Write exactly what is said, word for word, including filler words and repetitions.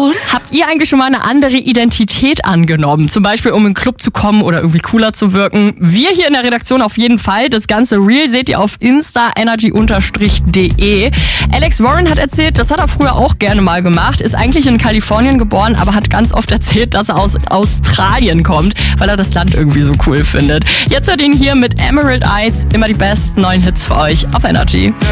Habt ihr eigentlich schon mal eine andere Identität angenommen? Zum Beispiel, um in den Club zu kommen oder irgendwie cooler zu wirken? Wir hier in der Redaktion auf jeden Fall. Das ganze Reel seht ihr auf insta energy unterstrich de. Alex Warren hat erzählt, das hat er früher auch gerne mal gemacht, ist eigentlich in Kalifornien geboren, aber hat ganz oft erzählt, dass er aus Australien kommt, weil er das Land irgendwie so cool findet. Jetzt hört ihn hier mit Emerald Eyes, immer die besten neuen Hits für euch auf Energy.